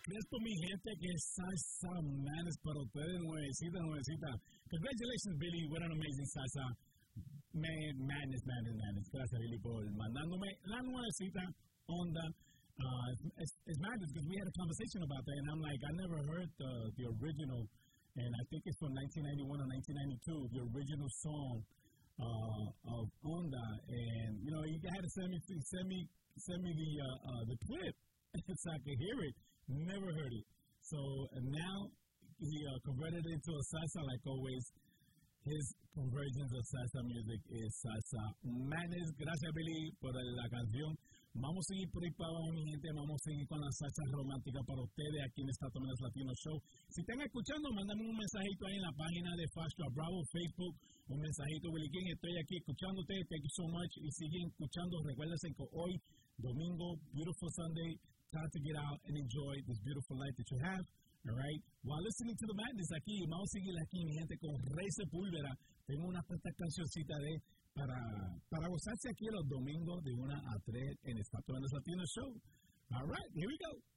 Crespo, mi gente, que es Salsa Madness para ustedes, nuevecita. Congratulations, Billy. What an amazing salsa. Madness. Gracias, Billy, por mandándome la nuevecita onda. It's madness because we had a conversation about that, and I'm like, I never heard the original, and I think it's from 1991 or 1992, the original song of Onda, and you know, you had to send me the clip so I could hear it. Never heard it. So now he converted it into a salsa, like always. His conversions of salsa music is Salsa Madness. Gracias, Billy, por la canción. Vamos a seguir por ahí para abajo, mi gente. Vamos a seguir con la salsa romántica para ustedes aquí en Estados Unidos Latino Show. Si están escuchando, mándame un mensajito ahí en la página de Fastro Bravo, Facebook. Un mensajito, Willy King. Estoy aquí escuchándote. Thank you so much. Y siguen escuchando. Recuérdense que hoy, domingo, beautiful Sunday. Time to get out and enjoy this beautiful life that you have. All right. While listening to the madness aquí, vamos a seguir aquí, mi gente, con Rey Sepúlveda. Tengo una cuantas cancioncitas para gozarse aquí los domingos de 1 a 3 en Estados Unidos Latino Show. All right, here we go.